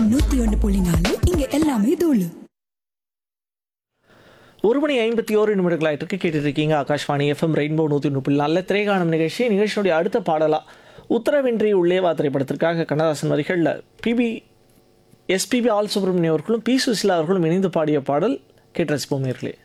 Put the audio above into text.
FM 101.4 இங்க எல்லாமே தூளு. 1:51 கேட்டுருக்கீங்க. ஆகாஷ்வாணி எஃப்எம் ரெயின்போ 101.4 திரைகாணும் நிகழ்ச்சியுடைய அடுத்த பாடலாக உத்தரவின்றி உள்ளேவா திரைப்படத்திற்காக கண்ணதாசன் வரிகளில் எஸ்பிபி ஆல் சுப்ரமணியம் அவர்களும் பி சுசிலா அவர்களும் இணைந்து பாடிய பாடல் கேட்டு ரசிப்போம் நேர்களே.